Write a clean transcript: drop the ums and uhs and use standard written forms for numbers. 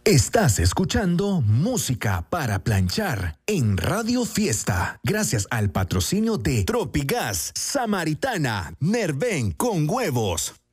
Estás escuchando Música para Planchar en Radio Fiesta, gracias al patrocinio de Tropigas, Samaritana, Nerven con huevos.